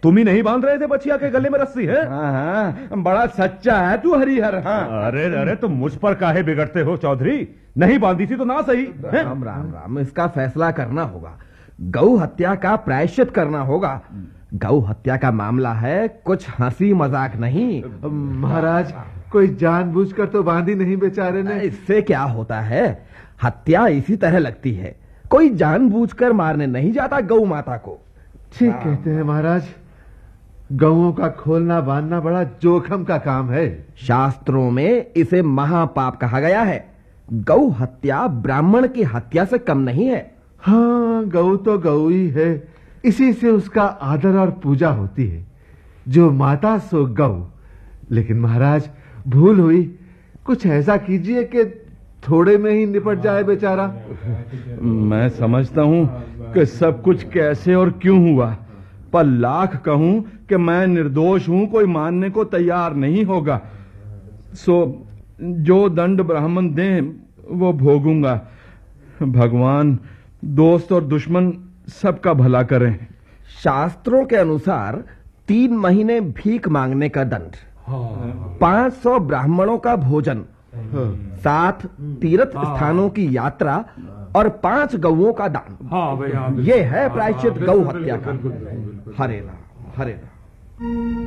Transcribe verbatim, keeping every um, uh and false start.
तुम ही नहीं बांध रहे थे बछिया के गले में रस्सी है? हाँ हाँ, बड़ा सच्चा है तू हरिहर। हाँ अरे अरे तुम मुझ पर काहे बिगड़ते हो चौधरी? नहीं बांधी थी तो ना सही। राम राम राम, इसका फैसला करना होगा। गौ हत्या का प्रायश्चित करना होगा। गौ हत्या का मामला है, कुछ हंसी मजाक नहीं। महाराज, कोई जानबूझकर तो बांधी नहीं बेचारे ने। इससे क्या होता है, हत्या इसी तरह लगती है। कोई जानबूझकर मारने नहीं जाता गौ माता को। ठीक कहते हैं महाराज, गौओं का खोलना बांधना बड़ा जोखम का काम है। शास्त्रों में इसे महापाप कहा गया है। गौ हत्या ब्राह्मण की हत्या से कम नहीं है। हाँ, गौ तो गौ ही है, इसी से उसका आदर और पूजा होती है। जो माता सो गौ। लेकिन महाराज, भूल हुई, कुछ ऐसा कीजिए कि थोड़े में ही निपट जाए बेचारा। मैं समझता हूं कि सब कुछ कैसे और क्यों हुआ, पर लाख कहूं कि मैं निर्दोष हूं, कोई मानने को तैयार नहीं होगा। सो जो दंड ब्राह्मण दें वो भोगूंगा। भगवान दोस्त और दुश्मन सबका भला करें। शास्त्रों के अनुसार तीन महीने भीख मांगने का दंड, पांच सौ ब्राह्मणों का भोजन, सात तीर्थ स्थानों की यात्रा और पांच गौओं का दान। हाँ भाई, हाँ, ये है प्रायश्चित गौ हत्या का। हरे राम, हरे राम।